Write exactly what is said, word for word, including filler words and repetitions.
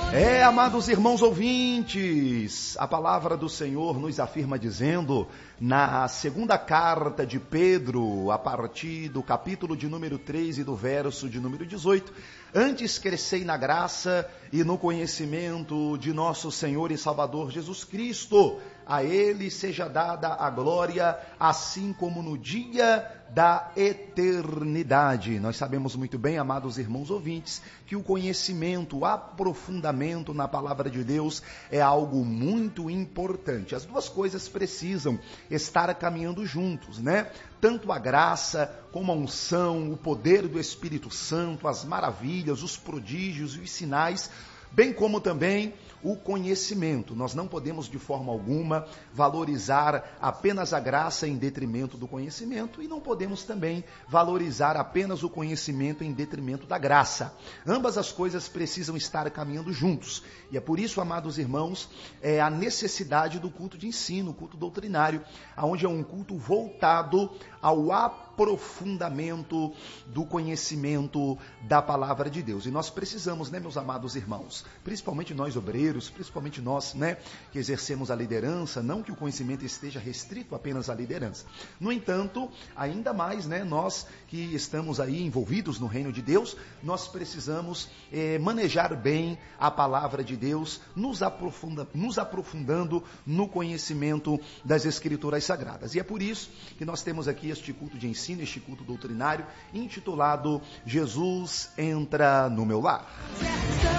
É, amados irmãos ouvintes, a palavra do Senhor nos afirma dizendo, na segunda carta de Pedro, a partir do capítulo de número três e do verso de número dezoito, antes crescei na graça e no conhecimento de nosso Senhor e Salvador Jesus Cristo. A Ele seja dada a glória, assim como no dia da eternidade. Nós sabemos muito bem, amados irmãos ouvintes, que o conhecimento, o aprofundamento na palavra de Deus é algo muito importante. As duas coisas precisam estar caminhando juntos, né? Tanto a graça como a unção, o poder do Espírito Santo, as maravilhas, os prodígios e os sinais, bem como também o conhecimento. Nós não podemos de forma alguma valorizar apenas a graça em detrimento do conhecimento e não podemos também valorizar apenas o conhecimento em detrimento da graça. Ambas as coisas precisam estar caminhando juntos. E é por isso, amados irmãos, é a necessidade do culto de ensino, o culto doutrinário, onde é um culto voltado ao aprofundamento do conhecimento da palavra de Deus. E nós precisamos, né, meus amados irmãos, principalmente nós obreiros, principalmente nós, né, que exercemos a liderança, não que o conhecimento esteja restrito apenas à liderança. No entanto, ainda mais, né, nós que estamos aí envolvidos no reino de Deus, nós precisamos eh, manejar bem a palavra de Deus, nos, aprofunda, nos aprofundando no conhecimento das Escrituras Sagradas. E é por isso que nós temos aqui este culto de ensino, este culto doutrinário, intitulado Jesus Entra no Meu Lar.